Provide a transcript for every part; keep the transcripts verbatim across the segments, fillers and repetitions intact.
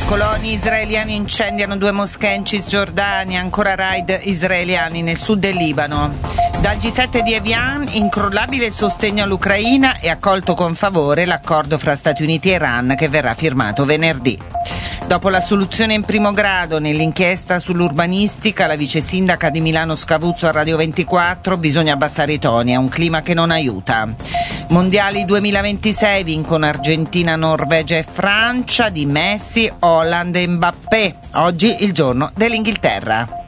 Coloni israeliani incendiano due moschee in Cisgiordania, ancora raid israeliani nel sud del Libano. Dal G sette di Evian, incrollabile sostegno all'Ucraina e accolto con favore l'accordo fra Stati Uniti e Iran che verrà firmato venerdì. Dopo l'assoluzione in primo grado nell'inchiesta sull'urbanistica, la vice sindaca di Milano Scavuzzo a Radio ventiquattro: bisogna abbassare i toni, è un clima che non aiuta. Mondiali duemilaventisei, vincono Argentina, Norvegia e Francia, di Messi, Haaland e Mbappé. Oggi il giorno dell'Inghilterra.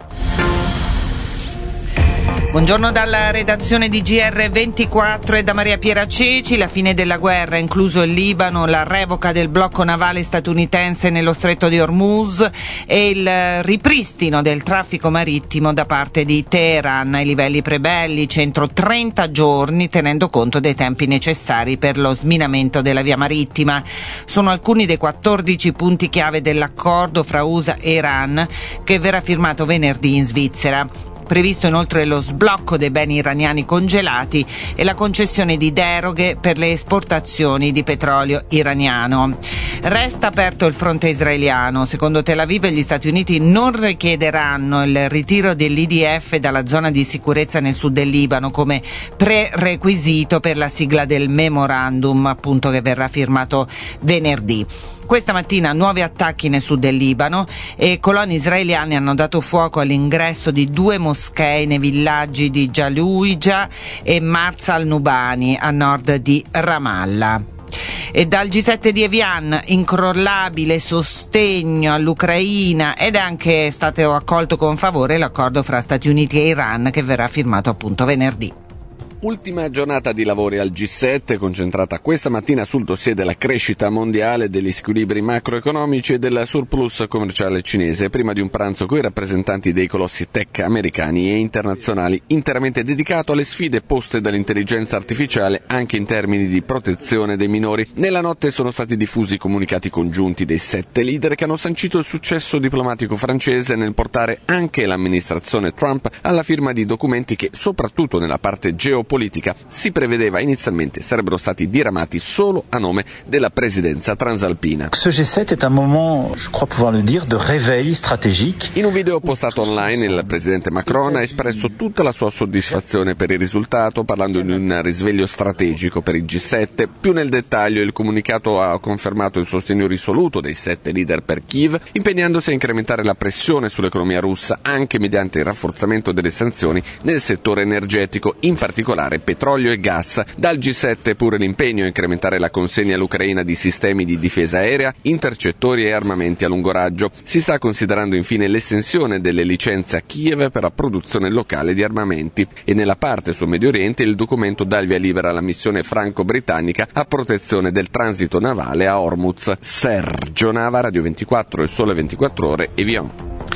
Buongiorno dalla redazione di G R ventiquattro e da Maria Piera Ceci. La fine della guerra, incluso il Libano, la revoca del blocco navale statunitense nello stretto di Hormuz e il ripristino del traffico marittimo da parte di Teheran ai livelli prebellici entro trenta giorni, tenendo conto dei tempi necessari per lo sminamento della via marittima. Sono alcuni dei quattordici punti chiave dell'accordo fra U S A e Iran che verrà firmato venerdì in Svizzera. Previsto inoltre lo sblocco dei beni iraniani congelati e la concessione di deroghe per le esportazioni di petrolio iraniano. Resta aperto il fronte israeliano. Secondo Tel Aviv, gli Stati Uniti non richiederanno il ritiro dell'I D F dalla zona di sicurezza nel sud del Libano come prerequisito per la sigla del memorandum, appunto, che verrà firmato venerdì. Questa mattina nuovi attacchi nel sud del Libano e coloni israeliani hanno dato fuoco all'ingresso di due moschee nei villaggi di Jalouija e Marza al-Nubani a nord di Ramallah. E dal G sette di Evian, incrollabile sostegno all'Ucraina, ed è anche stato accolto con favore l'accordo fra Stati Uniti e Iran che verrà firmato appunto venerdì. Ultima giornata di lavori al G sette, concentrata questa mattina sul dossier della crescita mondiale, degli squilibri macroeconomici e del surplus commerciale cinese, prima di un pranzo coi rappresentanti dei colossi tech americani e internazionali, interamente dedicato alle sfide poste dall'intelligenza artificiale anche in termini di protezione dei minori. Nella notte sono stati diffusi comunicati congiunti dei sette leader che hanno sancito il successo diplomatico francese nel portare anche l'amministrazione Trump alla firma di documenti che, soprattutto nella parte geopolitica, politica si prevedeva inizialmente sarebbero stati diramati solo a nome della presidenza transalpina. Ce G sette est un moment, je crois pouvoir le dire, de réveil stratégique. In un video postato online il presidente Macron ha espresso tutta la sua soddisfazione per il risultato, parlando di un risveglio strategico per il G sette. Più nel dettaglio, il comunicato ha confermato il sostegno risoluto dei sette leader per Kiev, impegnandosi a incrementare la pressione sull'economia russa anche mediante il rafforzamento delle sanzioni nel settore energetico, in particolare petrolio e gas. Dal G sette pure l'impegno a incrementare la consegna all'Ucraina di sistemi di difesa aerea, intercettori e armamenti a lungo raggio. Si sta considerando infine l'estensione delle licenze a Kiev per la produzione locale di armamenti. E nella parte sul Medio Oriente il documento dà il via libera alla missione franco-britannica a protezione del transito navale a Hormuz. Sergio Nava, Radio ventiquattro, Il Sole ventiquattro Ore, Evian.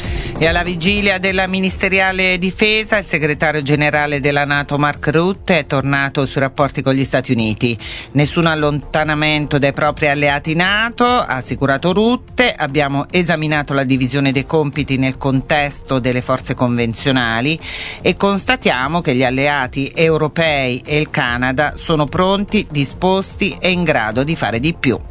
E alla vigilia della ministeriale difesa, il segretario generale della NATO Mark Rutte è tornato sui rapporti con gli Stati Uniti. Nessun allontanamento dai propri alleati NATO, ha assicurato Rutte. Abbiamo esaminato la divisione dei compiti nel contesto delle forze convenzionali e constatiamo che gli alleati europei e il Canada sono pronti, disposti e in grado di fare di più.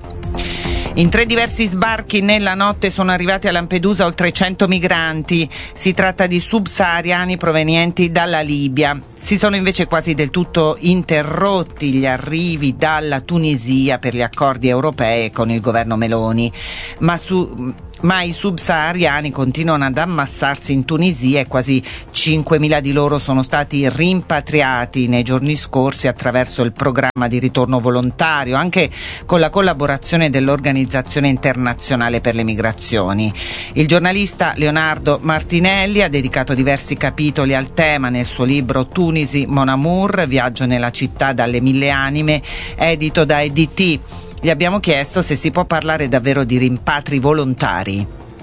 In tre diversi sbarchi nella notte sono arrivati a Lampedusa oltre cento migranti. Si tratta di subsahariani provenienti dalla Libia. Si sono invece quasi del tutto interrotti gli arrivi dalla Tunisia per gli accordi europei con il governo Meloni. Ma su Ma i subsahariani continuano ad ammassarsi in Tunisia e quasi cinquemila di loro sono stati rimpatriati nei giorni scorsi attraverso il programma di ritorno volontario, anche con la collaborazione dell'Organizzazione Internazionale per le Migrazioni. Il giornalista Leonardo Martinelli ha dedicato diversi capitoli al tema nel suo libro Tunisi Mon Amour, viaggio nella città dalle mille anime, edito da E D T. Gli abbiamo chiesto se si può parlare davvero di rimpatri volontari.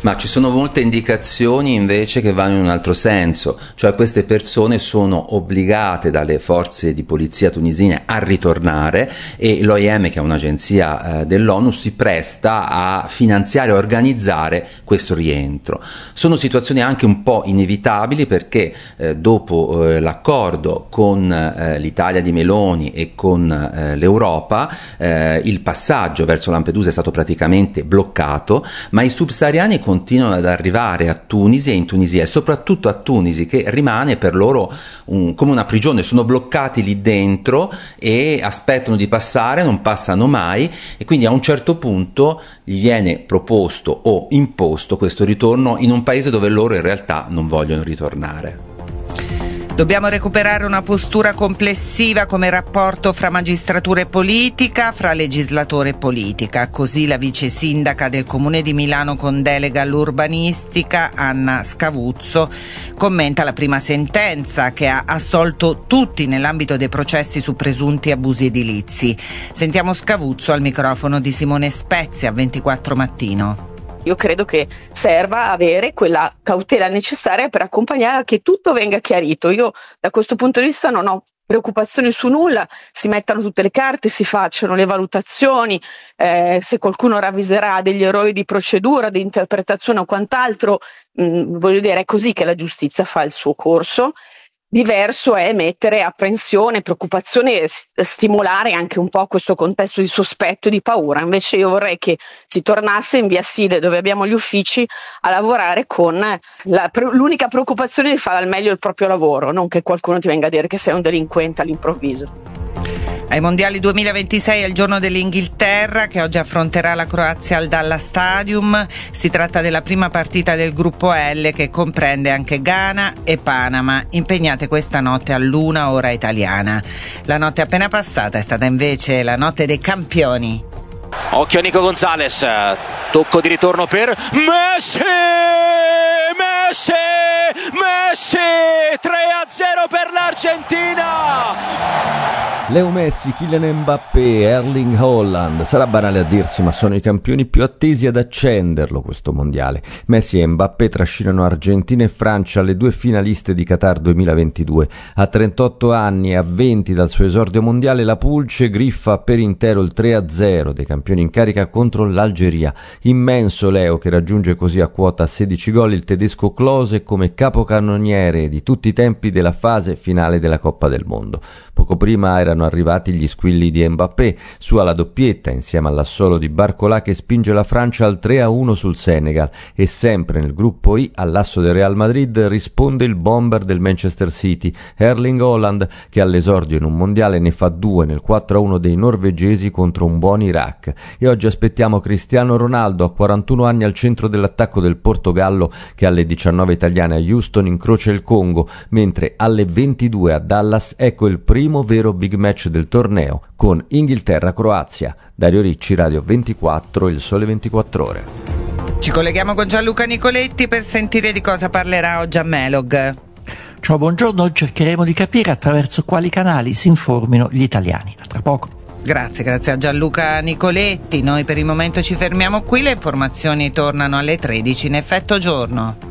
Ma ci sono molte indicazioni invece che vanno in un altro senso, cioè queste persone sono obbligate dalle forze di polizia tunisine a ritornare e l'O I M, che è un'agenzia eh, dell'ONU, si presta a finanziare e organizzare questo rientro. Sono situazioni anche un po' inevitabili perché eh, dopo eh, l'accordo con eh, l'Italia di Meloni e con eh, l'Europa eh, il passaggio verso Lampedusa è stato praticamente bloccato, ma i subsahariani continuano ad arrivare a Tunisi e in Tunisia, e soprattutto a Tunisi, che rimane per loro un, come una prigione. Sono bloccati lì dentro e aspettano di passare, non passano mai, e quindi a un certo punto gli viene proposto o imposto questo ritorno in un paese dove loro in realtà non vogliono ritornare. Dobbiamo recuperare una postura complessiva come rapporto fra magistratura e politica, fra legislatore e politica. Così la vice sindaca del Comune di Milano con delega all'urbanistica, Anna Scavuzzo, commenta la prima sentenza che ha assolto tutti nell'ambito dei processi su presunti abusi edilizi. Sentiamo Scavuzzo al microfono di Simone Spezia a ventiquattro Mattino. Io credo che serva avere quella cautela necessaria per accompagnare a che tutto venga chiarito. Io da questo punto di vista non ho preoccupazioni su nulla, si mettano tutte le carte, si facciano le valutazioni, eh, se qualcuno ravviserà degli errori di procedura, di interpretazione o quant'altro, mh, voglio dire, è così che la giustizia fa il suo corso. Diverso è mettere apprensione, preoccupazione e stimolare anche un po' questo contesto di sospetto e di paura. Invece io vorrei che si tornasse in via Sile, dove abbiamo gli uffici, a lavorare con la, l'unica preoccupazione di fare al meglio il proprio lavoro, non che qualcuno ti venga a dire che sei un delinquente all'improvviso. Ai mondiali duemilaventisei è il giorno dell'Inghilterra, che oggi affronterà la Croazia al Dallas Stadium. Si tratta della prima partita del gruppo L, che comprende anche Ghana e Panama, impegnate questa notte all'una ora italiana. La notte appena passata è stata invece la notte dei campioni. Occhio a Nico Gonzalez, tocco di ritorno per Messi! Messi! Messi! tre a zero per l'Argentina! Leo Messi, Kylian Mbappé, Erling Haaland. Sarà banale a dirsi, ma sono i campioni più attesi ad accenderlo questo mondiale. Messi e Mbappé trascinano Argentina e Francia, le due finaliste di Qatar duemilaventidue. A trentotto anni e a venti dal suo esordio mondiale, la Pulce griffa per intero il tre a zero dei campioni in carica contro l'Algeria. Immenso Leo, che raggiunge così a quota sedici gol il tedesco Klose come capocannoniere di tutti i tempi della fase finale della Coppa del Mondo. Poco prima erano arrivati gli squilli di Mbappé, su alla doppietta insieme all'assolo di Barcolà che spinge la Francia al tre a uno sul Senegal, e sempre nel gruppo I all'asso del Real Madrid risponde il bomber del Manchester City, Erling Haaland, che all'esordio in un mondiale ne fa due nel quattro a uno dei norvegesi contro un buon Iraq. E oggi aspettiamo Cristiano Ronaldo, a quarantuno anni, al centro dell'attacco del Portogallo, che alle diciannove italiane a Houston incrocia il Congo, mentre alle ventidue a Dallas ecco il primo vero big match del torneo con Inghilterra-Croazia. Dario Ricci, Radio ventiquattro, Il Sole ventiquattro Ore. Ci colleghiamo con Gianluca Nicoletti per sentire di cosa parlerà oggi a Melog. Ciao, buongiorno. Oggi cercheremo di capire attraverso quali canali si informino gli italiani. A tra poco. Grazie, grazie a Gianluca Nicoletti. Noi per il momento ci fermiamo qui, le informazioni tornano alle tredici in effetto giorno.